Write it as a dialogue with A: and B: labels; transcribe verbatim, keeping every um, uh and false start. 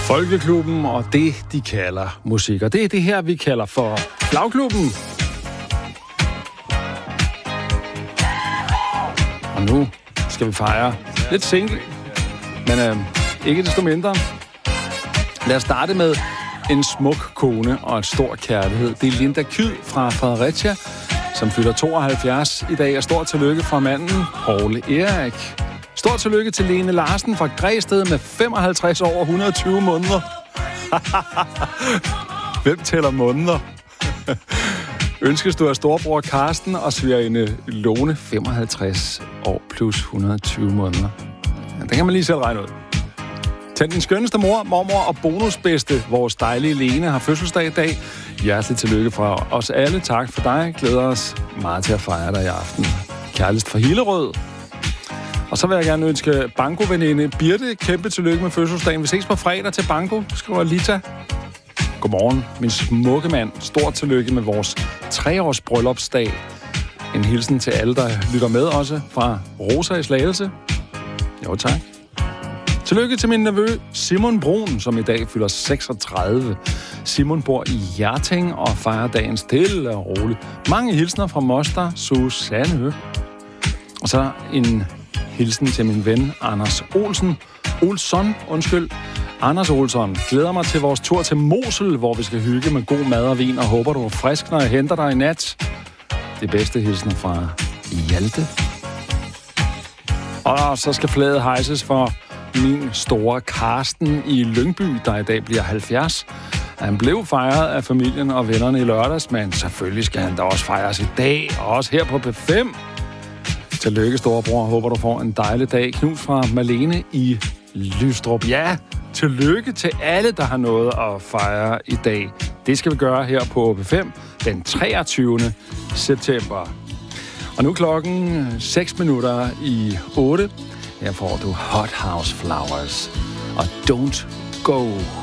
A: Folkeklubben og det, de kalder musik. Og det er det her, vi kalder for Flagklubben. Og nu skal vi fejre lidt single, men øh, ikke desto mindre. Lad os starte med en smuk kone og et stor kærlighed. Det er Linda Kyd fra Fredericia, som fylder tooghalvfjerds i dag. Og stort tillykke fra manden Poul Erik. Stort tillykke til Lene Larsen fra Græsted med femoghalvtreds år og et hundrede og tyve måneder. Hvem tæller måneder? Ønskes du af storbror Karsten og svigerinde Lone femoghalvtreds år plus et hundrede og tyve måneder. Ja, det kan man lige selv regne ud. Til den skønneste mor, mormor og bonusbedste, vores dejlige Lene, har fødselsdag i dag. Hjerteligt tillykke fra os alle. Tak for dig. Glæder os meget til at fejre dig i aften. Kærligst fra Hillerød. Og så vil jeg gerne ønske banko-veninde Birte kæmpe tillykke med fødselsdagen. Vi ses på fredag til banko, skriver Lita. Godmorgen, min smukke mand. Stort tillykke med vores treårs bryllupsdag. En hilsen til alle, der lytter med også fra Rosa i Slagelse. Jo, tak. Tillykke til min nevø Simon Brun, som i dag fylder seksogtredive. Simon bor i Hjerting og fejrer dagen stille og roligt. Mange hilsner fra moster Susanne. Og så en hilsen til min ven Anders Olsen. Olsson, undskyld. Anders Olsson, glæder mig til vores tur til Mosel, hvor vi skal hygge med god mad og vin, og håber, du er frisk, når jeg henter dig i nat. Det bedste hilsen fra Hjalte. Og så skal flaget hejses for min store Karsten i Lyngby, der i dag bliver halvfjerds. Han blev fejret af familien og vennerne i lørdags, men selvfølgelig skal han da også fejres i dag, og også her på P fem. Tillykke, storebror. Håber, du får en dejlig dag. Knus fra Malene i Lystrup. Ja, tillykke til alle, der har noget at fejre i dag. Det skal vi gøre her på P fem den treogtyvende september. Og nu klokken seks minutter i otte. Her får du Hot House Flowers og Don't Go.